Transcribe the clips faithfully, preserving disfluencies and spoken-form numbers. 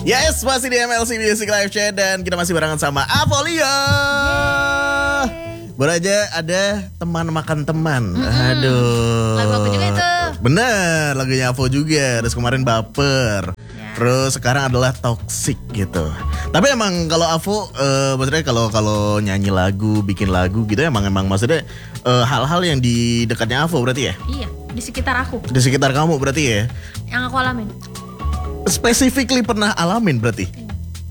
Yes, masih di M L C Music Live Chat dan kita masih barengan sama Avolia. Baru aja ada teman makan teman. Mm-hmm. Aduh. Lagu aku juga itu. Bener, lagunya Avo juga. Terus kemarin Baper. Ya. Terus sekarang adalah Toxic gitu. Tapi emang kalau Avo, uh, maksudnya kalau kalau nyanyi lagu, bikin lagu gitu, emang emang maksudnya uh, hal-hal yang di dekatnya Avo berarti ya? Iya, di sekitar aku. Di sekitar kamu berarti ya? Yang aku alamin. Specifically pernah alamin berarti? Iya.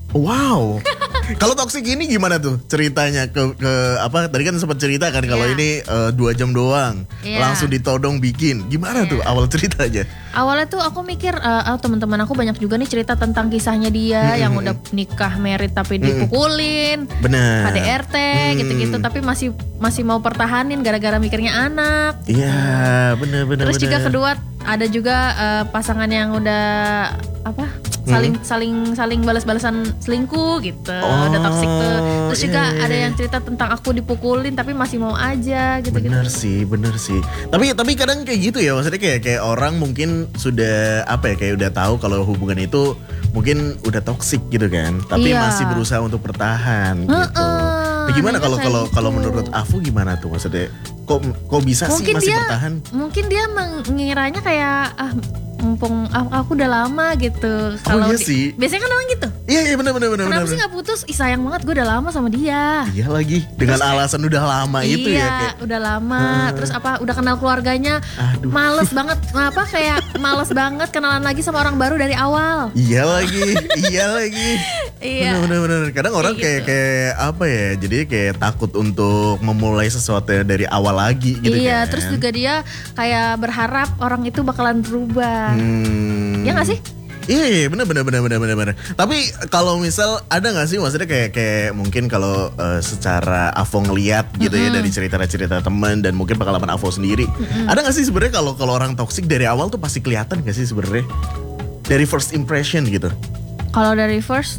Wow. Kalau Toxic ini gimana tuh ceritanya ke ke apa? Tadi kan sempat cerita kan kalau yeah. ini uh, dua jam doang, yeah. langsung ditodong bikin. Gimana yeah. tuh awal ceritanya? Awalnya tuh aku mikir, uh, oh, teman-teman aku banyak juga nih cerita tentang kisahnya dia mm-hmm. yang udah nikah, married tapi dipukulin, bener, K D R T mm. gitu-gitu, tapi masih masih mau pertahanin gara-gara mikirnya anak. Iya, yeah, bener-bener. Terus bener. juga kedua ada juga uh, pasangan yang udah apa? saling hmm. saling saling balas-balasan selingkuh gitu, oh, udah toksik tuh. Terus juga yeah. ada yang cerita tentang aku dipukulin tapi masih mau aja gitu-gitu. Bener sih, bener sih. Tapi tapi kadang kayak gitu ya, maksudnya kayak kayak orang mungkin sudah apa ya, kayak udah tahu kalau hubungan itu mungkin udah toksik gitu kan, tapi yeah. masih berusaha untuk bertahan gitu. Uh-uh, nah, gimana kalau kalau gitu. Kalau menurut Afu gimana tuh maksudnya? Kok kok bisa mungkin sih masih dia, bertahan? Mungkin dia mengiranya kayak ah mumpung aku udah lama gitu. Kalau oh, iya sih. Biasanya kan orang gitu. Iya iya benar benar benar. Kenapa sih nggak putus? Ih sayang banget, gue udah lama sama dia. Iya lagi dengan terus, alasan udah lama iya, itu ya. Iya udah lama. Hmm. Terus apa? Udah kenal keluarganya. Aduh. Males banget. Apa kayak males banget kenalan lagi sama orang baru dari awal. Iya lagi. iya lagi. Iya. Benar benar benar. Kadang orang kayak gitu. kayak apa ya? Jadi kayak takut untuk memulai sesuatu dari awal lagi gitu. Iya. Kan? Terus juga dia kayak berharap orang itu bakalan berubah. Hmm. Ya nggak sih? Iya, iya benar benar benar benar benar benar. Tapi kalau misal ada nggak sih maksudnya kayak kayak mungkin kalau uh, secara Avo ngeliat gitu mm-hmm. ya dari cerita-cerita teman dan mungkin pengalaman Avo sendiri, mm-hmm. ada nggak sih sebenarnya kalau kalau orang toksik dari awal tuh pasti kelihatan nggak sih sebenarnya dari first impression gitu? Kalau dari first,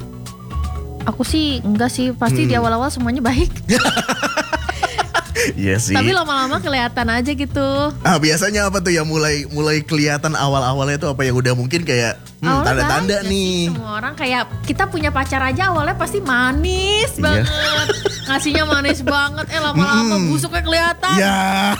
aku sih enggak sih, pasti hmm. di awal-awal semuanya baik. Iya sih. Tapi lama-lama kelihatan aja gitu. Ah biasanya apa tuh yang mulai mulai kelihatan awal-awalnya tuh apa yang udah mungkin kayak hmm, tanda-tanda nih. Semua orang kayak kita punya pacar aja awalnya pasti manis iya. banget. Ngasihnya manis banget. Eh lama-lama hmm. busuknya kelihatan. Iya.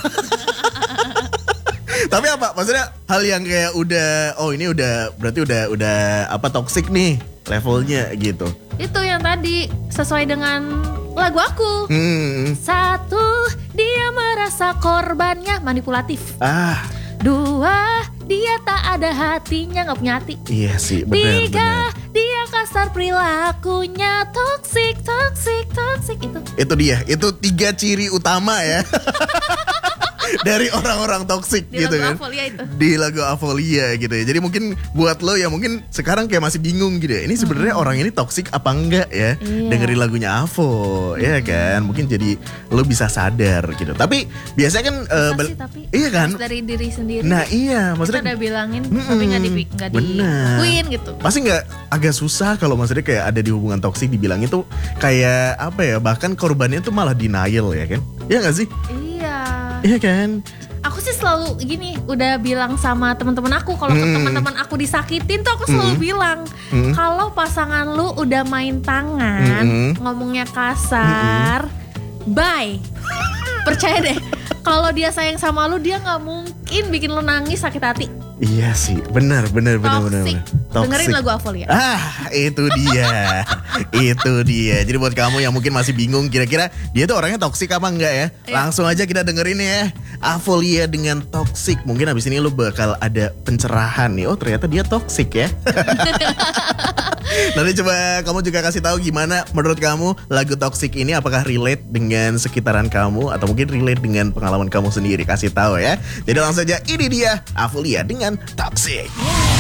Tapi apa? Maksudnya hal yang kayak udah oh ini udah berarti udah udah apa toksik nih levelnya gitu. Itu yang tadi sesuai dengan lagu aku. Hmm. Satu, dia merasa korbannya manipulatif. Ah. Dua, dia tak ada hatinya, nggak punya hati. Iya sih, benar. Tiga, bener. dia kasar perilakunya, toksik, toksik, toksik itu. Itu dia, itu tiga ciri utama ya. Dari orang-orang toksik gitu kan. Di lagu Avolia itu. Di lagu Avolia gitu ya. Jadi mungkin buat lo yang mungkin sekarang kayak masih bingung gitu ya. Ini sebenarnya hmm. orang ini toksik apa enggak ya? Iya. Dengerin lagunya Avo, hmm. ya kan? Mungkin jadi lo bisa sadar gitu. Tapi biasanya kan uh, sih, tapi iya kan? Dari diri sendiri. Nah iya, maksudnya kita udah bilangin hmm, tapi nggak di nggak dilakuin gitu. Pasti nggak agak susah kalau maksudnya kayak ada di hubungan toksik dibilangin tuh kayak apa ya? Bahkan korbannya tuh malah denial ya kan? Iya nggak sih? Iya. Iya kan? Aku sih selalu gini, udah bilang sama teman-teman aku kalau hmm. teman-teman aku disakitin tuh aku selalu hmm. bilang hmm. kalau pasangan lu udah main tangan, hmm. ngomongnya kasar, hmm. bye. Percaya deh, kalau dia sayang sama lu dia nggak mungkin bikin lu nangis sakit hati. Iya sih, benar benar benar benar. Dengerin lagu Avolia. Ah, itu dia. Itu dia. Jadi buat kamu yang mungkin masih bingung kira-kira dia tuh orangnya toksik apa enggak ya? Langsung aja kita dengerin ya. Avolia dengan Toksik. Mungkin abis ini lo bakal ada pencerahan nih. Oh, ternyata dia toksik ya. Nanti coba kamu juga kasih tahu gimana menurut kamu lagu Toksik ini apakah relate dengan sekitaran kamu atau mungkin relate dengan pengalaman kamu sendiri. Kasih tahu ya. Jadi langsung aja ini dia Avolia dengan Toksik. Yeah.